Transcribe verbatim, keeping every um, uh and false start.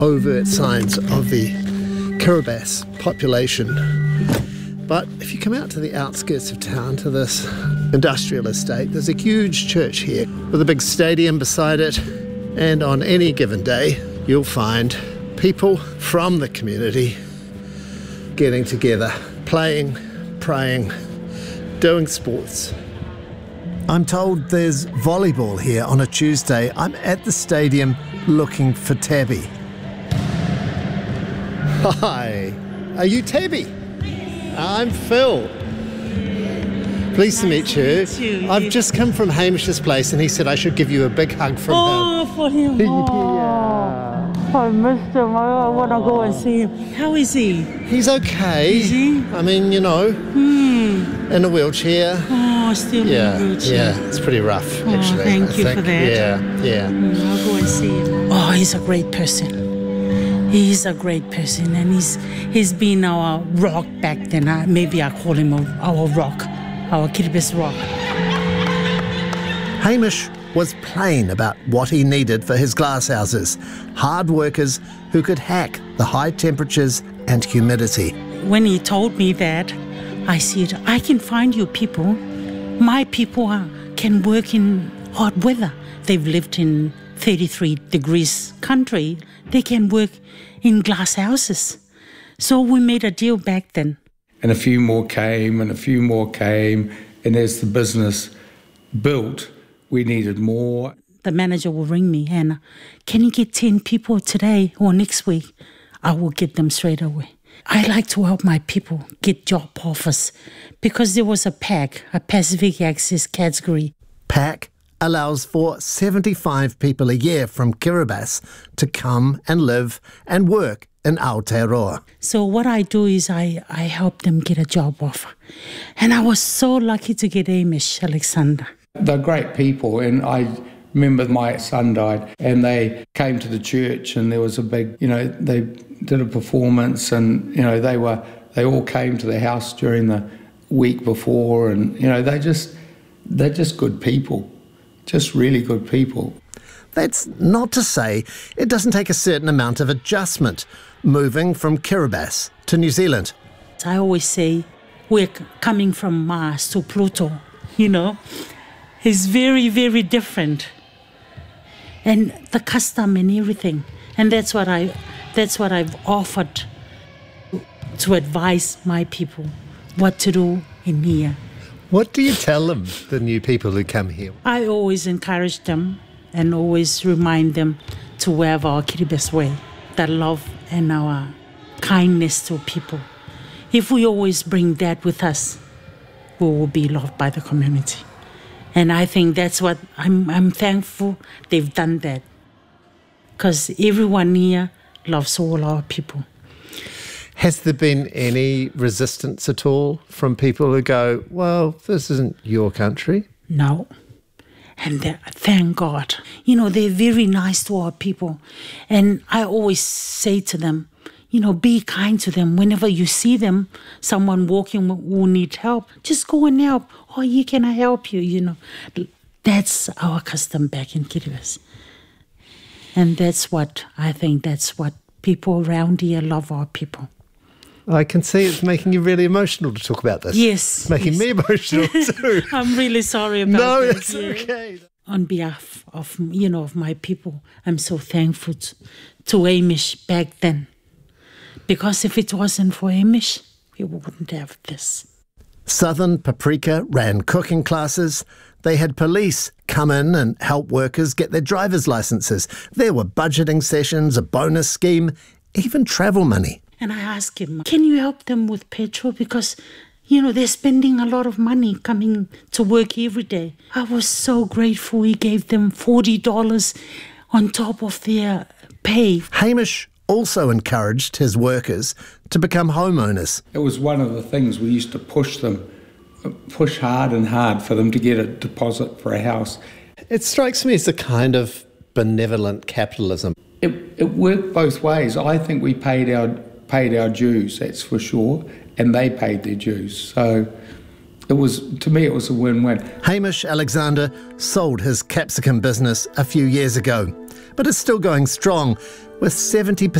overt signs of the Kiribati population. But if you come out to the outskirts of town, to this industrial estate, there's a huge church here with a big stadium beside it. And on any given day, you'll find people from the community getting together, playing, praying, doing sports. I'm told there's volleyball here on a Tuesday. I'm at the stadium looking for Tabby. Hi, are you Tabby? I'm Phil. Pleased to meet you. To meet you. I've just come from Hamish's place and he said I should give you a big hug from oh, him. Oh, for him. Yeah. Oh, I missed him. I want to go and see him. How is he? He's okay. Is he? I mean, you know, hmm. in a wheelchair. Oh, still yeah, in a wheelchair. Yeah, it's pretty rough, oh, actually. Thank I you think. for that. Yeah, yeah. Mm, I'll go and see him. Oh, he's a great person. He's a great person, and he's he's been our rock back then. Uh, maybe I call him a, our rock, our Kiribati rock. Hamish was plain about what he needed for his glasshouses. Hard workers who could hack the high temperatures and humidity. When he told me that, I said, I can find you people. My people are, can work in hot weather. They've lived in thirty-three degrees country. They can work in glass houses. So we made a deal back then. And a few more came and a few more came. And as the business built, we needed more. The manager will ring me, Hannah, can you get ten people today or next week? I will get them straight away. I like to help my people get job offers because there was a PAC, a Pacific Access category. PAC allows for seventy-five people a year from Kiribati to come and live and work in Aotearoa. So what I do is I, I help them get a job offer. And I was so lucky to get Hamish Alexander. They're great people, and I remember my son died and they came to the church and there was a big, you know, they did a performance and, you know, they were, they all came to the house during the week before and, you know, they just, they're just good people. Just really good people. That's not to say it doesn't take a certain amount of adjustment moving from Kiribati to New Zealand. I always say we're coming from Mars to Pluto, you know. It's very, very different. And the custom and everything. And that's what I that's what I've offered to advise my people what to do in here. What do you tell them, the new people who come here? I always encourage them and always remind them to have our Kiribati way, that love and our kindness to people. If we always bring that with us, we will be loved by the community. And I think that's what I'm, I'm thankful they've done that. Because everyone here loves all our people. Has there been any resistance at all from people who go, well, this isn't your country? No. And thank God. You know, they're very nice to our people. And I always say to them, you know, be kind to them. Whenever you see them, someone walking who needs help, just go and help. Oh, yeah, can I help you? You know, that's our custom back in Kiribati. And that's what, I think that's what people around here love our people. I can see it's making you really emotional to talk about this. Yes. It's making yes. me emotional too. I'm really sorry about no, that. No, it's okay. On behalf of, you know, of my people, I'm so thankful to, to Hamish back then. Because if it wasn't for Hamish, we wouldn't have this. Southern Paprika ran cooking classes. They had police come in and help workers get their driver's licenses. There were budgeting sessions, a bonus scheme, even travel money. And I asked him, can you help them with petrol? Because, you know, they're spending a lot of money coming to work every day. I was so grateful he gave them forty dollars on top of their pay. Hamish also encouraged his workers to become homeowners. It was one of the things we used to push them, push hard and hard for them to get a deposit for a house. It strikes me as a kind of benevolent capitalism. It, it worked both ways. I think we paid our paid our dues, that's for sure, and they paid their dues. So it was, to me, it was a win-win. Hamish Alexander sold his capsicum business a few years ago. but it's still going strong, with seventy percent